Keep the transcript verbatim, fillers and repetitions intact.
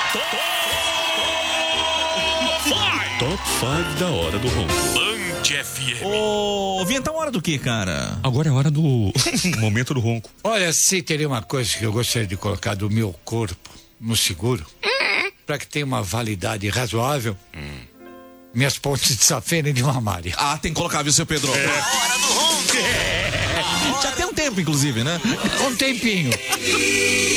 Top cinco da hora do ronco. Band F M. Ô, Vinha, hora do que, cara? Agora é hora do momento do ronco. Olha, se teria uma coisa que eu gostaria de colocar do meu corpo no seguro, para que tenha uma validade razoável, hum. minhas pontes de safena e de mamária. Ah, tem que colocar, viu, seu Pedro? É. A hora do ronco. É. Já tem um tempo, inclusive, né? Um tempinho.